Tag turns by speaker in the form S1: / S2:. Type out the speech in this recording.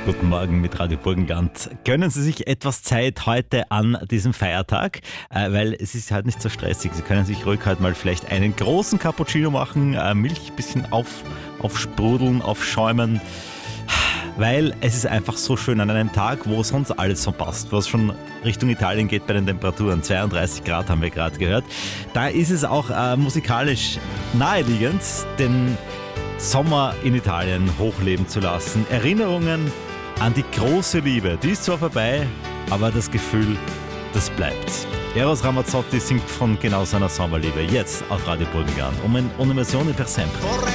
S1: Guten Morgen mit Radio Burgenland. Gönnen Sie sich etwas Zeit heute an diesem Feiertag, weil es ist halt nicht so stressig. Sie können sich ruhig halt mal vielleicht einen großen Cappuccino machen, Milch ein bisschen aufsprudeln, aufschäumen, weil es ist einfach so schön an einem Tag, wo sonst alles so passt, wo es schon Richtung Italien geht bei den Temperaturen. 32 Grad haben wir gerade gehört. Da ist es auch musikalisch naheliegend, den Sommer in Italien hochleben zu lassen. Erinnerungen an die große Liebe. Die ist zwar vorbei, aber das Gefühl, das bleibt. Eros Ramazzotti singt von genau seiner Sommerliebe. Jetzt auf Radio Burgenland. Un'emozione per sempre.